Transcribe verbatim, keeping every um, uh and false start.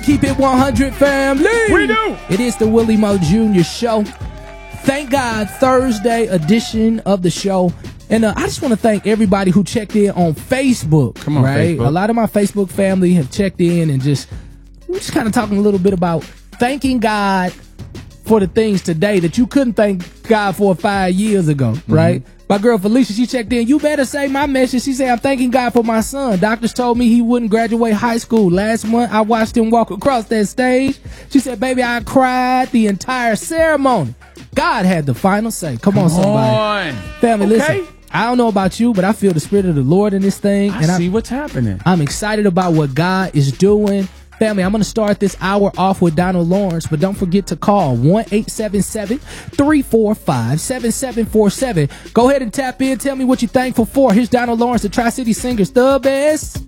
keep it one hundred, family. We do. It is the Willie Mo Junior Show. Thank God, Thursday edition of the show. And uh, I just want to thank everybody who checked in on Facebook. Come on, right? Facebook. A lot of my Facebook family have checked in and just, we're just kind of talking a little bit about thanking God for the things today that you couldn't thank God for five years ago, mm-hmm. right? My girl Felicia, she checked in. You better say my message. She said, I'm thanking God for my son. Doctors told me he wouldn't graduate high school. Last month, I watched him walk across that stage. She said, baby, I cried the entire ceremony. God had the final say. Come, Come on, somebody. On. Family, okay. listen. I don't know about you, but I feel the spirit of the Lord in this thing. I and see I, what's happening. I'm excited about what God is doing. Family, I'm going to start this hour off with Donald Lawrence, but don't forget to call one eight seven seven, three four five, seven seven four seven. Go ahead and tap in. Tell me what you're thankful for. Here's Donald Lawrence, the Tri-City Singers, the best.